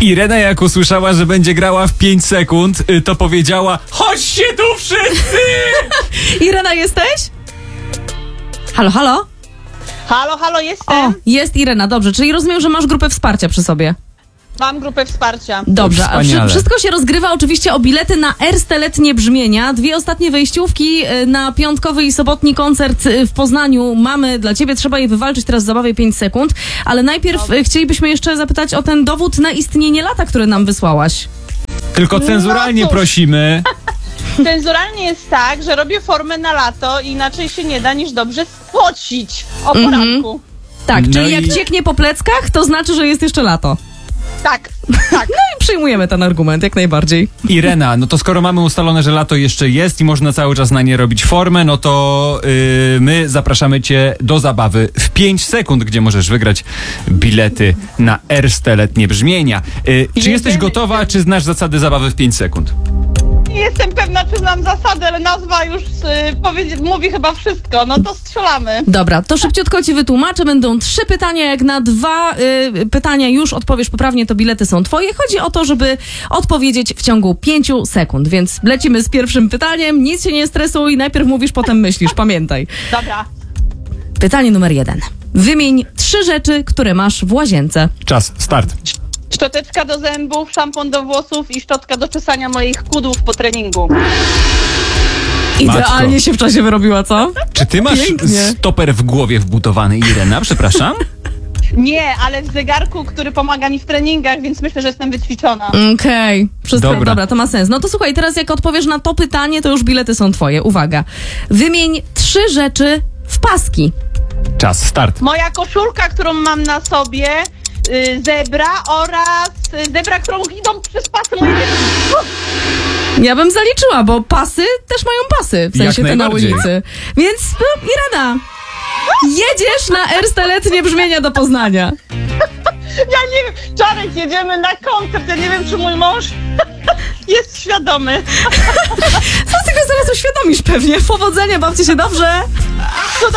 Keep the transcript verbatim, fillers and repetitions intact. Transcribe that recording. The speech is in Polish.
Irena, jak usłyszała, że będzie grała w pięć sekund, to powiedziała: chodźcie tu wszyscy! Irena, jesteś? Halo, halo? Halo, halo, jestem. O, jest Irena, dobrze. Czyli rozumiem, że masz grupę wsparcia przy sobie. Mam grupę wsparcia. Dobrze, a Wspaniale. wszystko się rozgrywa oczywiście o bilety na Erste Letnie Brzmienia. Dwie ostatnie wejściówki na piątkowy i sobotni koncert w Poznaniu mamy dla ciebie. Trzeba je wywalczyć teraz w zabawie pięć sekund. Ale najpierw Dobra. chcielibyśmy jeszcze zapytać o ten dowód na istnienie lata, który nam wysłałaś. Tylko cenzuralnie No cóż. prosimy. Cenzuralnie jest tak, że robię formę na lato i inaczej się nie da niż dobrze spocić o Mhm. poranku. Tak, No czyli i- jak cieknie po pleckach, to znaczy, że jest jeszcze lato. Tak, tak. I przyjmujemy ten argument, jak najbardziej. Irena, no to skoro mamy ustalone, że lato jeszcze jest i można cały czas na nie robić formę, no to yy, my zapraszamy cię do zabawy w pięć sekund, gdzie możesz wygrać bilety na Erste Letnie Brzmienia. Yy, czy jesteś Jedziemy. gotowa, czy znasz zasady zabawy w pięć sekund? Nie jestem pewna, czy znam zasady, ale nazwa już y, powiedz, mówi chyba wszystko. No to strzelamy. Dobra, to szybciutko ci wytłumaczę. Będą trzy pytania. Jak na dwa y, pytania już odpowiesz poprawnie, to bilety są twoje. Chodzi o to, żeby odpowiedzieć w ciągu pięciu sekund. Więc lecimy z pierwszym pytaniem. Nic się nie stresuj. Najpierw mówisz, potem myślisz. Pamiętaj. Dobra. Pytanie numer jeden. Wymień trzy rzeczy, które masz w łazience. Czas, start. Szczoteczka do zębów, szampon do włosów i szczotka do czesania moich kudłów po treningu. Idealnie Matko. się w czasie wyrobiła, co? Czy ty masz Pięknie. stoper w głowie wbudowany, Irena? Przepraszam? Nie, ale w zegarku, który pomaga mi w treningach, więc myślę, że jestem wyćwiczona. Okej, wszystko Dobra. dobra, to ma sens. No to słuchaj, teraz jak odpowiesz na to pytanie, to już bilety są twoje. Uwaga. Wymień trzy rzeczy w paski. Czas, start. Moja koszulka, którą mam na sobie, y, zebra oraz y, zebra, którą idą przez pasy moje dziewczyny. Ja bym zaliczyła, bo pasy też mają pasy, w sensie Jak te na najbardziej. ulicy. Więc no, Irena, jedziesz na Erste Letnie Brzmienia do Poznania. Ja nie wiem, Czarek, jedziemy na koncert, ja nie wiem, czy mój mąż jest świadomy. Co z tego zaraz uświadomisz pewnie. Powodzenia, bawcie się dobrze.